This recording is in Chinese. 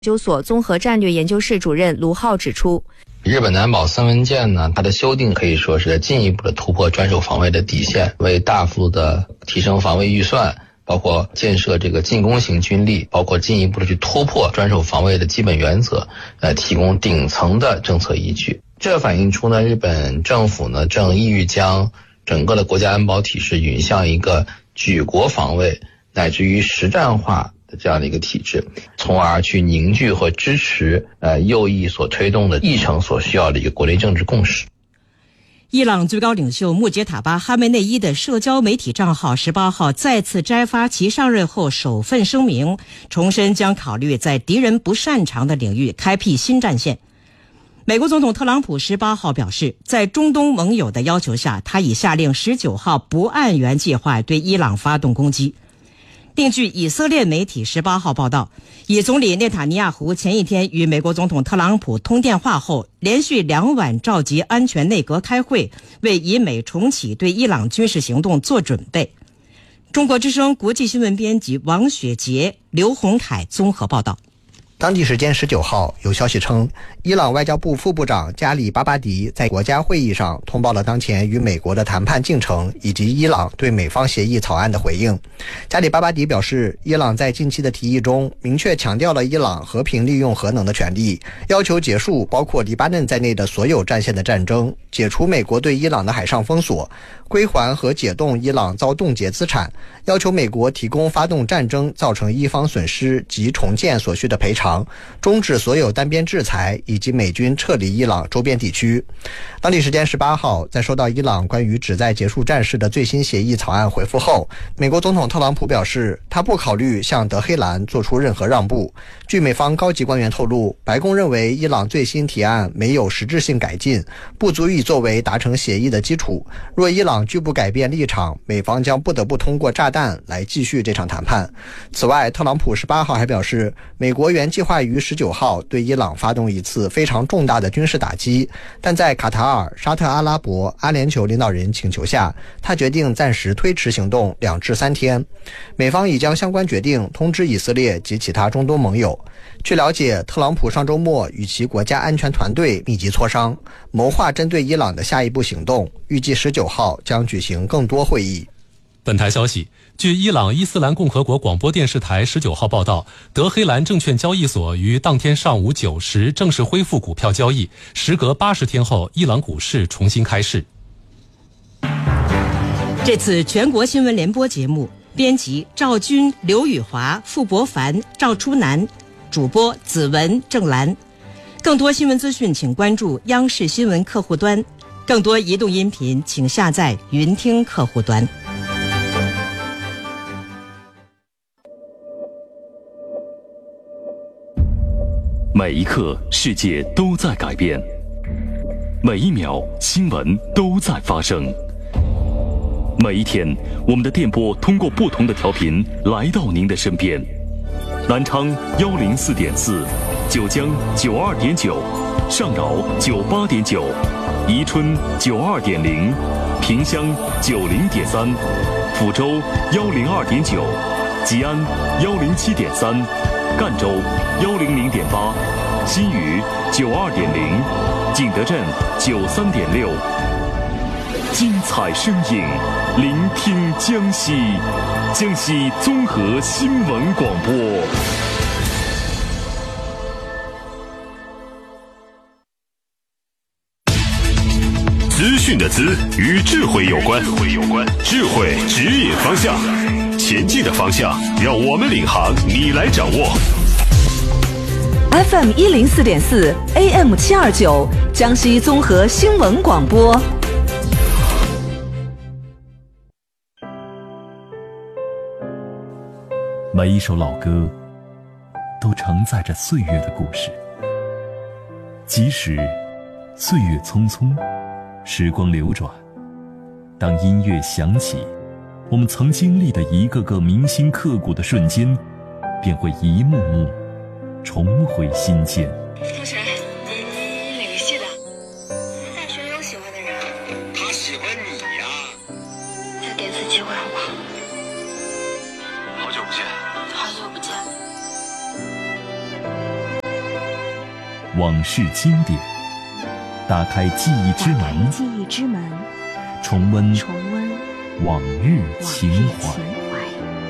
究所综合战略研究室主任卢浩指出， 日本南保三文舰呢，它的修订可以说是进一步的突破专守防卫的底线，为大幅的提升防卫预算，包括建设这个进攻型军力，包括进一步的去突破专守防卫的基本原则，提供顶层的政策依据。这反映出呢，日本政府呢正意欲将整个的国家安保体制引向一个举国防卫乃至于实战化的这样的一个体制，从而去凝聚和支持右翼所推动的议程所需要的一个国内政治共识。 伊朗最高领袖穆杰塔巴·哈梅内伊的社交媒体账号18号再次摘发其上任后首份声明，重申将考虑在敌人不擅长的领域开辟新战线。美国总统特朗普18号表示，在中东盟友的要求下，他已下令19号不按原计划对伊朗发动攻击。另据以色列媒体18号报道，以总理内塔尼亚胡前一天与美国总统特朗普通电话后，连续2晚召集安全内阁开会，为以美重启对伊朗军事行动做准备。中国之声国际新闻编辑王雪杰、刘洪凯综合报道。 当地时间19号，有消息称，伊朗外交部副部长加里巴巴迪在国家会议上通报了当前与美国的谈判进程以及伊朗对美方协议草案的回应。加里巴巴迪表示，伊朗在近期的提议中明确强调了伊朗和平利用核能的权利，要求结束包括黎巴嫩在内的所有战线的战争，解除美国对伊朗的海上封锁，归还和解冻伊朗遭冻结资产，要求美国提供发动战争造成伊方损失及重建所需的赔偿，终止所有单边制裁，以及美军撤离伊朗周边地区。当地时间18号，在收到伊朗关于旨在结束战事的最新协议草案回复后，美国总统特朗普表示，他不考虑向德黑兰做出任何让步。据美方高级官员透露，白宫认为伊朗最新提案没有实质性改进，不足以作为达成协议的基础。若伊朗拒不改变立场，美方将不得不通过炸弹来继续这场谈判。此外，特朗普18号还表示，美国原计划于19号对伊朗发动一次非常重大的军事打击，但在卡塔尔、沙特阿拉伯、阿联酋领导人请求下，他决定暂时推迟行动2至3天。美方已将相关决定通知以色列及其他中东盟友。据了解，特朗普上周末与其国家安全团队密集磋商，谋划针对伊朗的下一步行动，预计19号将举行更多会议。 本台消息，据伊朗伊斯兰共和国广播电视台19号报道，德黑兰证券交易所于当天上午9时正式恢复股票交易，时隔80天后，伊朗股市重新开市。 这次全国新闻联播节目，编辑赵军、刘宇华、傅博凡、赵初南，主播子文、郑兰。更多新闻资讯请关注央视新闻客户端，更多移动音频请下载云听客户端。 每一刻，世界都在改变；每一秒，新闻都在发生。每一天，我们的电波通过不同的调频来到您的身边。南昌104.4，九江92.9，上饶98.9，宜春92.0，萍乡90.3，抚州102.9，吉安107.3。赣州100.8，新余92.0，景德镇93.6，精彩声音，聆听江西，江西综合新闻广播。 资讯的资与智慧有关，智慧指引方向。前进的方向，让我们领航，你来掌握。 FM 104.4 AM 729，江西综合新闻广播。 每一首老歌都承载着岁月的故事，即使岁月匆匆，时光流转，当音乐响起，我们曾经历的一个个铭心刻骨的瞬间，便会一幕幕重回心间。 同学，你哪个系的？大学有喜欢的人？ 他喜欢你呀。 再给次机会好不好？ 好久不见。 好久不见。 往事经典，打开记忆之门， 记忆之门， 重温重温往日情怀。